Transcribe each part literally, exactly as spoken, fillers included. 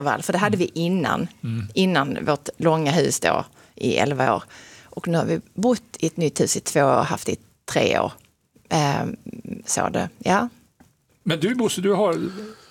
intervall. För det hade vi innan, mm. innan vårt långa hus då i elva år. Och nu har vi bott i ett nytt hus i två år och haft det i tre år. Eh, så det, ja. Men du Bosse, du har...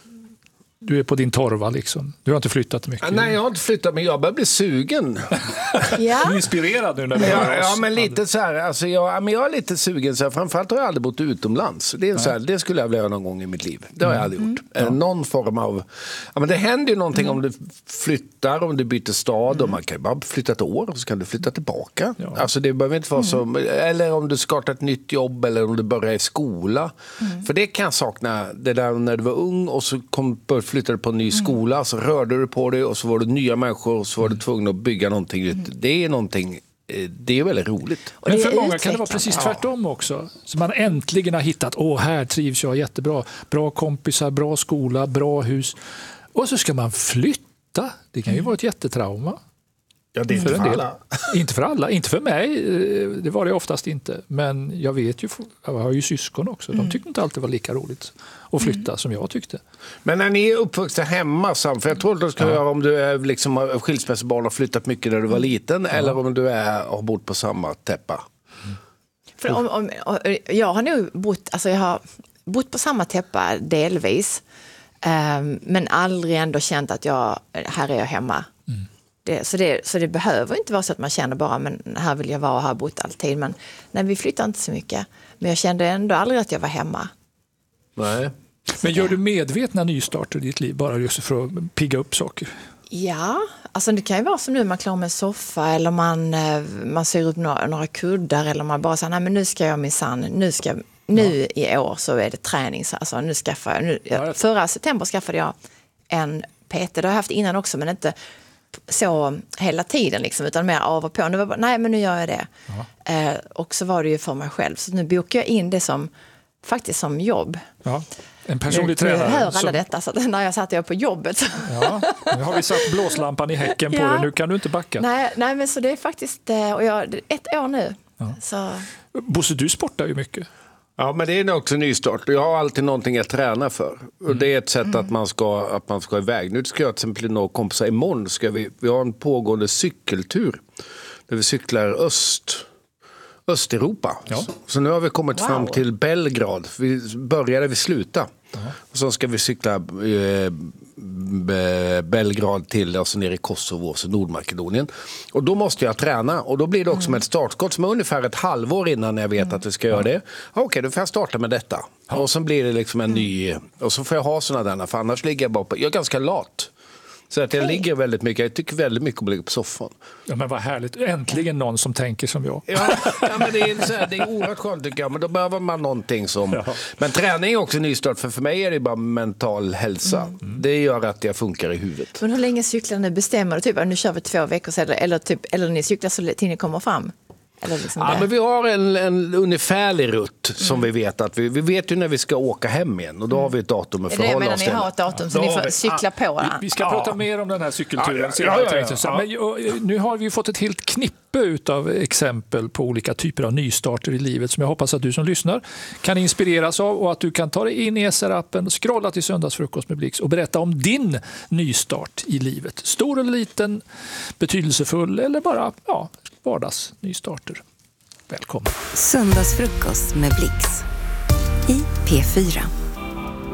Du är på din torva liksom. Du har inte flyttat mycket. Ja, nej, jag har inte flyttat, men jag börjar bli sugen. Ja. Du är inspirerad nu när vi ja, ja, men lite så här, alltså jag, men jag är lite sugen så här, framförallt har jag aldrig bott utomlands. Det är så här, det skulle jag vilja göra någon gång i mitt liv. Det har jag aldrig gjort. Mm. Ja. Någon form av, ja men det händer ju någonting mm. om du flyttar, om du byter stad mm. och man kan ju bara flytta ett år och så kan du flytta tillbaka. Ja. Alltså det behöver inte vara mm. så, eller om du startar ett nytt jobb eller om du börjar i skola. Mm. För det kan jag sakna, det där när du var ung och så kom flyttade på en ny skola, mm. så rörde du på dig och så var det nya människor och så var du tvungen att bygga någonting. Mm. Det är någonting, det är väldigt roligt. Men för många kan det vara precis tvärtom också. Så man äntligen har hittat, åh här trivs jag jättebra. Bra kompisar, bra skola, bra hus. Och så ska man flytta. Det kan ju vara ett jättetrauma. Ja, det är inte för, för alla. Inte för alla, inte för mig. Det var det oftast inte. Men jag vet ju, jag har ju syskon också. De tyckte inte alltid det var lika roligt att flytta mm. som jag tyckte. Men när ni är uppvuxna hemma, Sam, för jag tror att du ska ja. göra om du är liksom skilsmässobarn och flyttat mycket när du var liten, ja. eller om du är, har bott på samma täppa. Mm. För om, om, jag har nog bott, alltså jag har bott på samma täppa delvis, um, men aldrig ändå känt att jag, här är jag hemma. Mm. Det, så, det, så det behöver inte vara så att man känner bara, men här vill jag vara och har bott alltid. Men nej, vi flyttar inte så mycket. Men jag kände ändå aldrig att jag var hemma. Nej. Men gör du medvetna nystarter i ditt liv bara just för att pigga upp saker? Ja, alltså det kan ju vara som nu man klarar med en soffa eller man, man ser upp några, några kuddar eller man bara säger, nej men nu ska jag minsann, nu ska nu ja. i år så är det träning. Alltså nu skaffar jag, nu, jag, förra september skaffade jag en P T, det har jag haft innan också men inte så hela tiden liksom, utan mer av och på. Nu var bara, nej men nu gör jag det. Eh, och så var det ju för mig själv. Så nu bokar jag in det som faktiskt som jobb. Ja. En personlig nu, tränare. Nu hör alla som... detta, så när jag satt jag på jobbet. Så. Ja, nu har vi satt blåslampan i häcken på ja. dig. Nu kan du inte backa. Nej, nej men så det är faktiskt, och jag, ett år nu. Ja. Så. Bosse, du sportar ju mycket. Ja, men det är också nystart. Jag har alltid någonting att träna för. Och det är ett sätt mm. att man ska att man ska iväg. Nu ska jag till exempel några kompisar imorgon. Ska vi, vi har en pågående cykeltur. Där vi cyklar öst, Östeuropa. Ja. Så, så nu har vi kommit wow. fram till Belgrad. Vi började vi sluta. Uh-huh. Och så ska vi cykla eh, Belgrad till, alltså nere i Kosovo och Nordmakedonien. Och då måste jag träna. Och då blir det också mm. med ett startskott som är ungefär ett halvår innan jag vet mm. att vi ska göra det. Okej, okay, då får jag starta med detta. Ja. Och så blir det liksom en mm. ny... Och så får jag ha sådana där, för annars ligger jag bara på... Jag är ganska lat. Så att jag hey. ligger väldigt mycket. Jag tycker väldigt mycket om att ligga på soffan. Ja, men vad härligt. Äntligen någon som tänker som jag. Ja, ja men det är, så här, det är oerhört skönt tycker jag. Men då behöver man någonting som... Ja. Men träning är också nystart. För för mig är det bara mental hälsa. Mm. Det gör att jag funkar i huvudet. Men hur länge cyklar ni? Bestämmer du? Typ, nu kör vi två veckor sedan. Eller, typ, eller ni cyklar så till ni kommer fram? Eller liksom ja, men vi har en, en ungefärlig rutt som mm. vi vet att vi, vi vet ju när vi ska åka hem igen och då har vi ett datum att förhålla oss till. Ni har ett datum så ni får cykla på. Vi, vi ska ja. prata mer om den här cykelturen. Ja, ja, ja, ja, ja. Men nu har vi fått ett helt knippe utav exempel på olika typer av nystarter i livet som jag hoppas att du som lyssnar kan inspireras av och att du kan ta dig in i S R-appen, scrolla till Söndagsfrukost med Blix och berätta om din nystart i livet. Stor eller liten, betydelsefull eller bara ja, vardagsnystarter. Välkommen. Söndagsfrukost med Blix i P fyra.